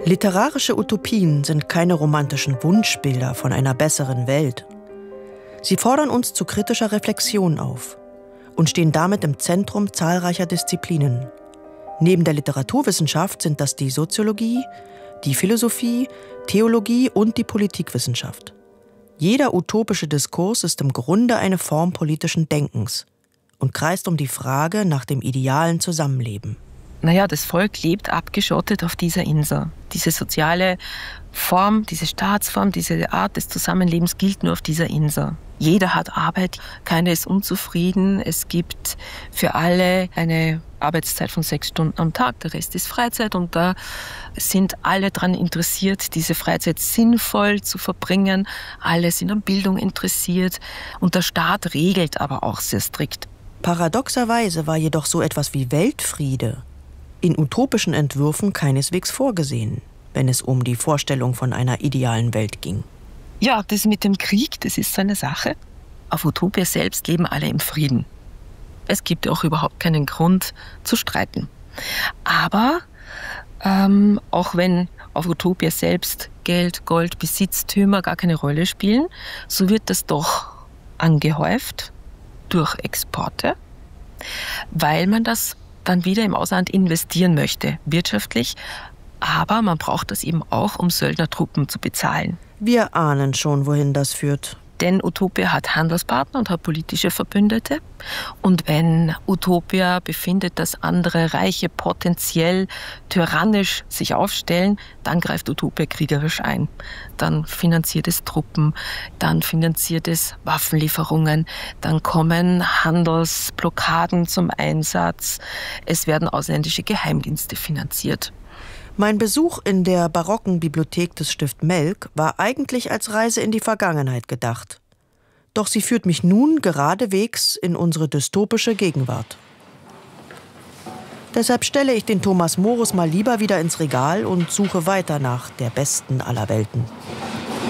Literarische Utopien sind keine romantischen Wunschbilder von einer besseren Welt. Sie fordern uns zu kritischer Reflexion auf und stehen damit im Zentrum zahlreicher Disziplinen. Neben der Literaturwissenschaft sind das die Soziologie, die Philosophie, Theologie und die Politikwissenschaft. Jeder utopische Diskurs ist im Grunde eine Form politischen Denkens und kreist um die Frage nach dem idealen Zusammenleben. Naja, das Volk lebt abgeschottet auf dieser Insel. Diese soziale Form, diese Staatsform, diese Art des Zusammenlebens gilt nur auf dieser Insel. Jeder hat Arbeit, keiner ist unzufrieden. Es gibt für alle eine Arbeitszeit von 6 Stunden am Tag, der Rest ist Freizeit und da sind alle daran interessiert, diese Freizeit sinnvoll zu verbringen. Alle sind an Bildung interessiert und der Staat regelt aber auch sehr strikt. Paradoxerweise war jedoch so etwas wie Weltfriede in utopischen Entwürfen keineswegs vorgesehen, wenn es um die Vorstellung von einer idealen Welt ging. Ja, das mit dem Krieg, das ist so eine Sache. Auf Utopia selbst leben alle im Frieden. Es gibt auch überhaupt keinen Grund zu streiten. Aber auch wenn auf Utopia selbst Geld, Gold, Besitztümer gar keine Rolle spielen, so wird das doch angehäuft durch Exporte, weil man das dann wieder im Ausland investieren möchte, wirtschaftlich. Aber man braucht das eben auch, um Söldnertruppen zu bezahlen. Wir ahnen schon, wohin das führt. Denn Utopia hat Handelspartner und hat politische Verbündete. Und wenn Utopia befindet, dass andere Reiche potenziell tyrannisch sich aufstellen, dann greift Utopia kriegerisch ein. Dann finanziert es Truppen, dann finanziert es Waffenlieferungen, dann kommen Handelsblockaden zum Einsatz, es werden ausländische Geheimdienste finanziert. Mein Besuch in der barocken Bibliothek des Stift Melk war eigentlich als Reise in die Vergangenheit gedacht. Doch sie führt mich nun geradewegs in unsere dystopische Gegenwart. Deshalb stelle ich den Thomas Morus mal lieber wieder ins Regal und suche weiter nach der besten aller Welten.